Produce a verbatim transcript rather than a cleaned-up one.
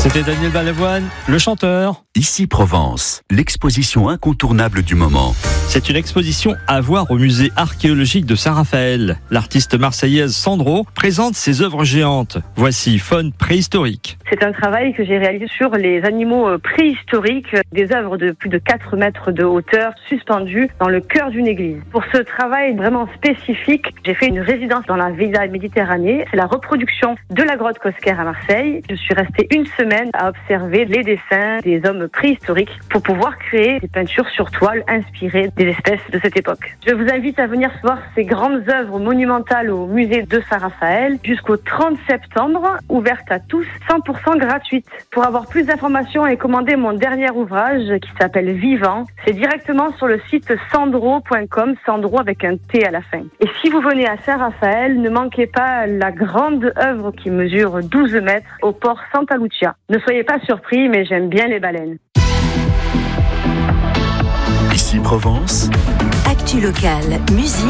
C'était Daniel Balavoine, le chanteur. Ici Provence, l'exposition incontournable du moment. C'est une exposition à voir au musée archéologique de Saint-Raphaël. L'artiste marseillaise Sandro présente ses œuvres géantes. Voici Faune préhistorique. C'est un travail que j'ai réalisé sur les animaux préhistoriques, des œuvres de plus de quatre mètres de hauteur suspendues dans le cœur d'une église. Pour ce travail vraiment spécifique, j'ai fait une résidence dans la Villa Méditerranée. C'est la reproduction de la grotte Cosquer à Marseille. Je suis restée une semaine à observer les dessins des hommes préhistoriques pour pouvoir créer des peintures sur toile inspirées des espèces de cette époque. Je vous invite à venir voir ces grandes œuvres monumentales au musée de Saint-Raphaël jusqu'au trente septembre, ouvertes à tous, cent pour cent gratuite. Pour avoir plus d'informations et commander mon dernier ouvrage qui s'appelle Vivant, c'est directement sur le site sandro point com, Sandro avec un T à la fin. Et si vous venez à Saint-Raphaël, ne manquez pas la grande œuvre qui mesure douze mètres au port Santa Lucia. Ne soyez pas surpris, mais j'aime bien les baleines. Ici Provence. Actu locale, musique.